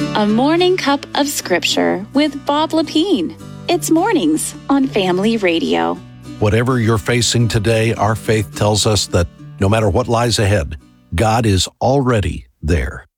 A Morning Cup of Scripture with Bob Lepine. It's mornings on Family Radio. Whatever you're facing today, our faith tells us that no matter what lies ahead, God is already there.